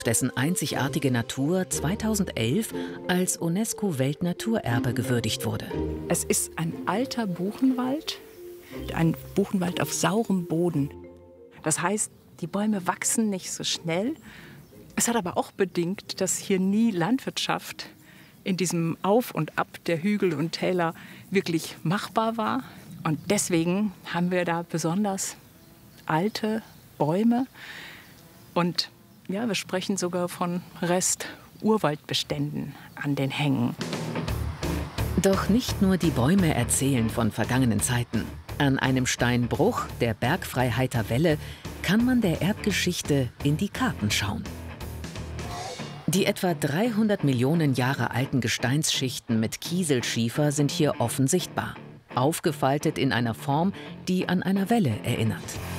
dessen einzigartige Natur 2011 als UNESCO-Weltnaturerbe gewürdigt wurde. Es ist ein alter Buchenwald auf saurem Boden. Das heißt, die Bäume wachsen nicht so schnell. Es hat aber auch bedingt, dass hier nie Landwirtschaft in diesem Auf und Ab der Hügel und Täler wirklich machbar war. Und deswegen haben wir da besonders alte Bäume. Und ja, wir sprechen sogar von Rest-Urwaldbeständen an den Hängen. Doch nicht nur die Bäume erzählen von vergangenen Zeiten. An einem Steinbruch, der Bergfreiheiter Welle, kann man der Erdgeschichte in die Karten schauen. Die etwa 300 Millionen Jahre alten Gesteinsschichten mit Kieselschiefer sind hier offen sichtbar, aufgefaltet in einer Form, die an einer Welle erinnert.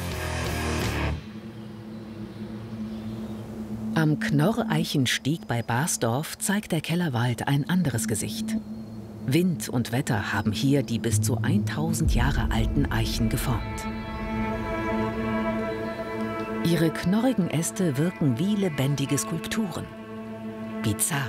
Am Knorr-Eichenstieg bei Basdorf zeigt der Kellerwald ein anderes Gesicht. Wind und Wetter haben hier die bis zu 1000 Jahre alten Eichen geformt. Ihre knorrigen Äste wirken wie lebendige Skulpturen. Bizarr.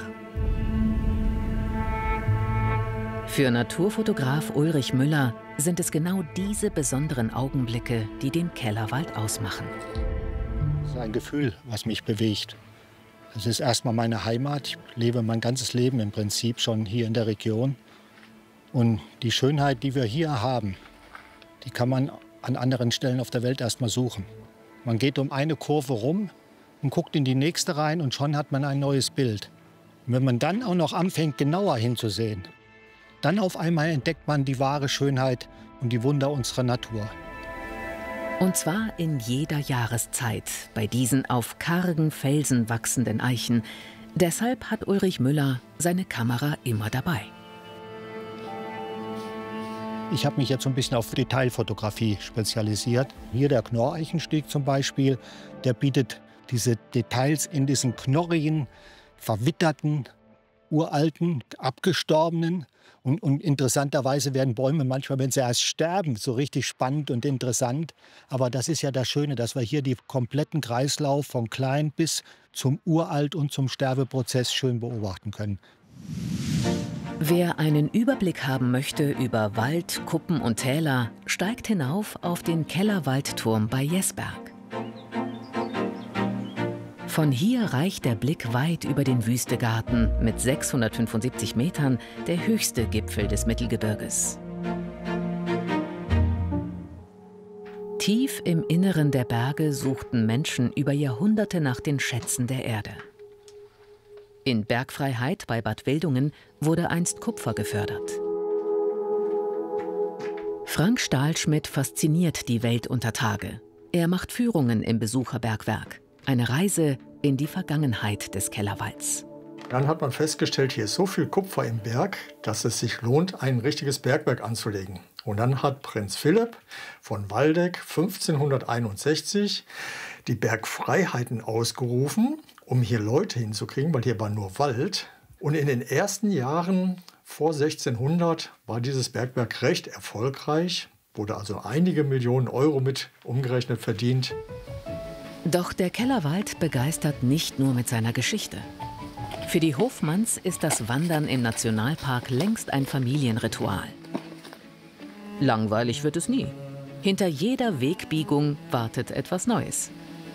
Für Naturfotograf Ulrich Müller sind es genau diese besonderen Augenblicke, die den Kellerwald ausmachen. Es ist ein Gefühl, was mich bewegt. Es ist erstmal meine Heimat. Ich lebe mein ganzes Leben im Prinzip schon hier in der Region. Und die Schönheit, die wir hier haben, die kann man an anderen Stellen auf der Welt erstmal suchen. Man geht um eine Kurve rum und guckt in die nächste rein und schon hat man ein neues Bild. Und wenn man dann auch noch anfängt, genauer hinzusehen, dann auf einmal entdeckt man die wahre Schönheit und die Wunder unserer Natur. Und zwar in jeder Jahreszeit bei diesen auf kargen Felsen wachsenden Eichen. Deshalb hat Ulrich Müller seine Kamera immer dabei. Ich habe mich jetzt so ein bisschen auf Detailfotografie spezialisiert. Hier der Knorr-Eichenstieg zum Beispiel, der bietet diese Details in diesen knorrigen, verwitterten, uralten, abgestorbenen. Und interessanterweise werden Bäume manchmal, wenn sie erst sterben, so richtig spannend und interessant. Aber das ist ja das Schöne, dass wir hier den kompletten Kreislauf von klein bis zum Uralt und zum Sterbeprozess schön beobachten können. Wer einen Überblick haben möchte über Wald, Kuppen und Täler, steigt hinauf auf den Kellerwaldturm bei Jesberg. Von hier reicht der Blick weit über den Wüstegarten, mit 675 Metern der höchste Gipfel des Mittelgebirges. Tief im Inneren der Berge suchten Menschen über Jahrhunderte nach den Schätzen der Erde. In Bergfreiheit bei Bad Wildungen wurde einst Kupfer gefördert. Frank Stahlschmidt fasziniert die Welt unter Tage. Er macht Führungen im Besucherbergwerk. Eine Reise in die Vergangenheit des Kellerwalds. Dann hat man festgestellt, hier ist so viel Kupfer im Berg, dass es sich lohnt, ein richtiges Bergwerk anzulegen. Und dann hat Prinz Philipp von Waldeck 1561 die Bergfreiheiten ausgerufen, um hier Leute hinzukriegen, weil hier war nur Wald. Und in den ersten Jahren vor 1600 war dieses Bergwerk recht erfolgreich, wurde also einige Millionen Euro mit umgerechnet verdient. Doch der Kellerwald begeistert nicht nur mit seiner Geschichte. Für die Hofmanns ist das Wandern im Nationalpark längst ein Familienritual. Langweilig wird es nie. Hinter jeder Wegbiegung wartet etwas Neues.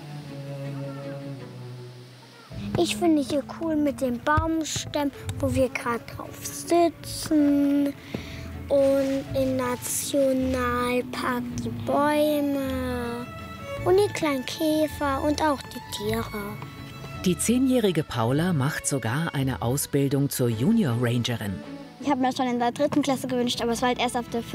Ich finde hier cool mit den Baumstämmen, wo wir gerade drauf sitzen. Und im Nationalpark die Bäume. Und die kleinen Käfer und auch die Tiere. Die 10-jährige Paula macht sogar eine Ausbildung zur Junior Rangerin. Ich habe mir schon in der 3. Klasse gewünscht, aber es war halt erst auf der 4.